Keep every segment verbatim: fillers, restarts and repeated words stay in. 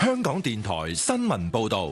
香港電台新聞報道。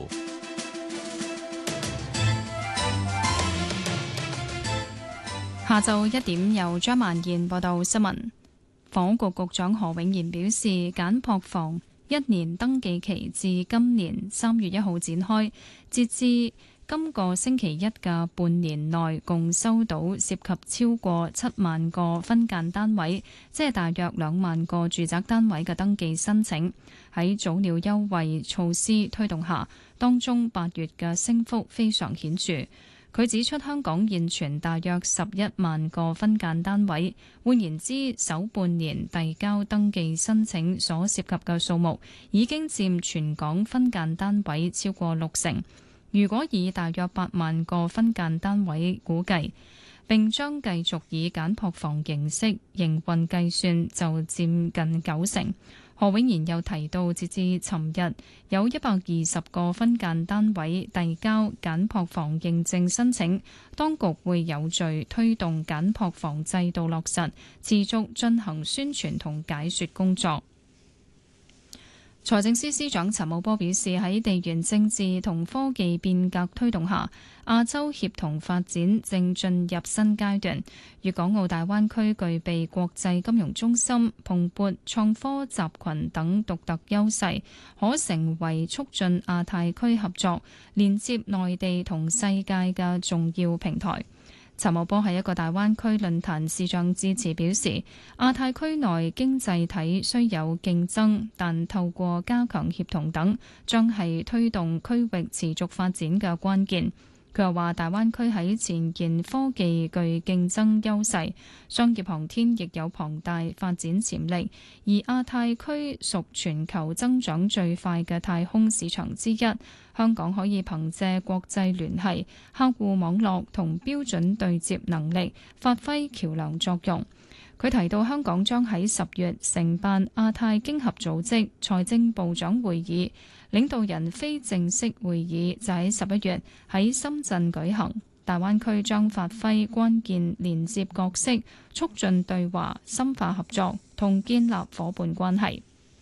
下晝一點由張曼燕報道新聞。房屋局局長何永賢表示，簡撲房一年登記期至今年三月一號展開，截至今個星期一嘅半年內，共收到涉及超過七萬個分間單位，即係大約兩萬個住宅單位嘅登記申請。喺早鳥優惠措施推動下，當中八月嘅升幅非常顯著。佢指出，香港現存大約十一萬個分間單位，換言之，首半年遞交登記申請所涉及嘅數目已經佔全港分間單位超過六成。如果以大約八萬個分間單位估計，並將繼續以簡撲房形式營運計算，就佔近九成。何永賢又提到，截至尋日，有一百二十個分間單位遞交簡撲房認證申請，當局會有序推動簡撲房制度落實，持續進行宣傳同解說工作。財政司司長陳茂波表示，喺地緣政治同科技變革推動下，亞洲協同發展正進入新階段。粵港澳大灣區具備國際金融中心、蓬勃創科集群等獨特優勢，可成為促進亞太區合作、連接內地同世界嘅重要平台。陳茂波喺一個大灣區論壇視像致辭表示，亞太區內經濟體雖有競爭，但透過加強協同等，將係推動區域持續發展嘅關鍵。佢又話，大灣區喺前沿科技具競爭優勢，商業航天亦有龐大發展潛力，而亞太區屬全球增長最快嘅太空市場之一。香港可以憑借國際聯繫、客戶網絡同標準對接能力，發揮橋梁作用。佢提到，香港將喺十月承辦亞太經合組織財政部長會議，領導人非正式會議就喺十一月喺深圳舉行。大灣區將發揮關鍵連接角色，促進對話、深化合作同建立夥伴關係。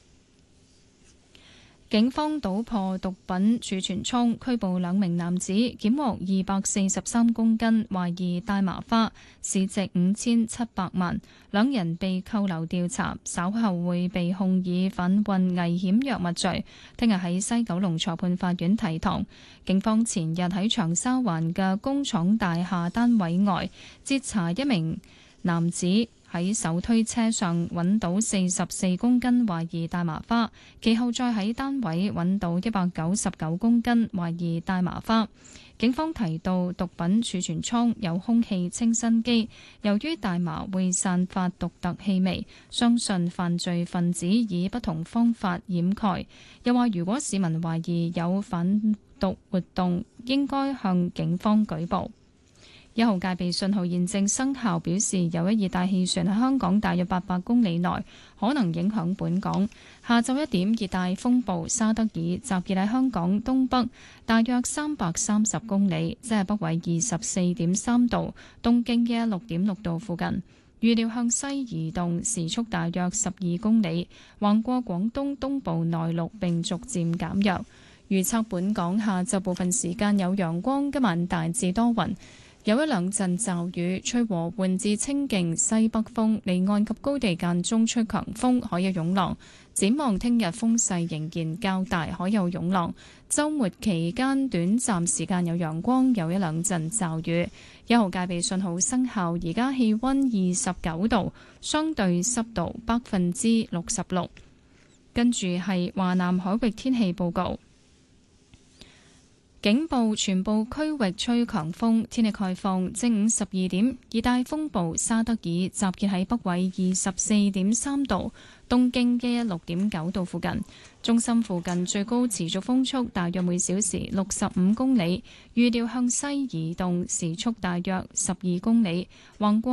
警方搗破毒品儲存倉，拘捕兩名男子，檢獲二百四十三公斤懷疑大麻花，市值五千七百萬。兩人被扣留調查，稍後會被控以販運危險藥物罪。聽日喺西九龍裁判法院提堂。警方前日喺長沙灣嘅工廠大廈單位外截查一名男子，喺手推車上揾到四十四公斤懷疑大麻花，其後再喺單位揾到一百九十九公斤懷疑大麻花。警方提到，毒品儲存倉有空氣清新機，由於大麻會散發獨特氣味，相信犯罪分子以不同方法掩蓋。又話，如果市民懷疑有販毒活動，應該向警方舉報。一號戒備信號現正生效，表示有一熱帶氣旋喺香港大約八百公里內，可能影響本港。下晝一點，熱帶風暴沙德爾集結喺香港東北大約三百三十公里，即係北緯二十四點三度、東經嘅六點六度附近。預料向西移動，時速大約十二公里，橫過廣東東部內陸並逐漸減弱。預測本港下晝部分時間有陽光，今晚大致多雲，有一兩陣驟雨，吹和緩至清勁西北風，離岸及高地間中吹強風，可有湧浪。展望聽日風勢仍然較大，可有湧浪。週末期間短暫時間有陽光，有一兩陣驟雨。一號戒備信號生效，而家氣溫二十九度，相對濕度百分之六十六。跟住係華南海域天氣報告。警報，全部區域吹強風，天氣概況。正午十二點，熱帶風暴沙德爾集結喺北緯二十四點三度、東經一一六點九度附近。中心附近最高持續風速大約每小時六十五公里，預料向西移動，時速大約十二公里，橫過